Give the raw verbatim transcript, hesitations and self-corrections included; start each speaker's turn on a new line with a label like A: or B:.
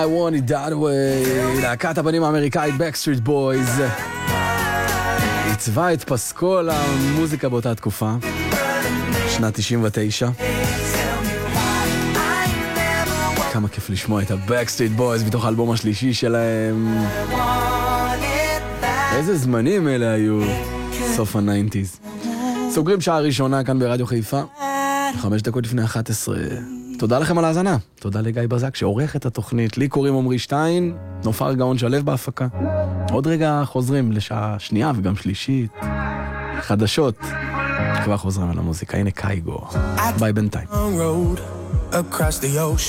A: want it that way. להקת הבנים האמריקאית Backstreet Boys עיצבה את פסקול המוזיקה באותה תקופה, שנת תשעים ותשע. כמה כיף לשמוע את ה-Backstreet Boys בתוך האלבום השלישי שלהם. איזה זמנים אלה היו, סוף ה-תשעים. סוגרים שעה ראשונה כאן ברדיו חיפה, חמש דקות לפני אחת עשרה. תודה לכם על ההאזנה, תודה לגיא בזק שעורך את התוכנית. לי קוראים עמרי שטיין, נופר גאון שלב בהפקה. עוד רגע חוזרים לשעה שנייה וגם שלישית, חדשות. כבר חוזרים על המוזיקה, הנה קייגו. ביי בינתיים.